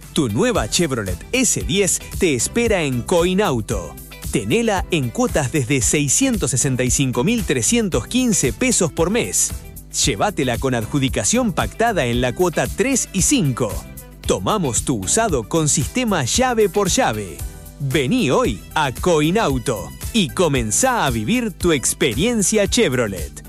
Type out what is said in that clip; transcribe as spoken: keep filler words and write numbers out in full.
Tu nueva Chevrolet ese diez te espera en Coinauto. Tenela en cuotas desde seiscientos sesenta y cinco mil trescientos quince pesos por mes. Llévatela con adjudicación pactada en la cuota tres y cinco. Tomamos tu usado con sistema llave por llave. Vení hoy a Coinauto y comenzá a vivir tu experiencia Chevrolet.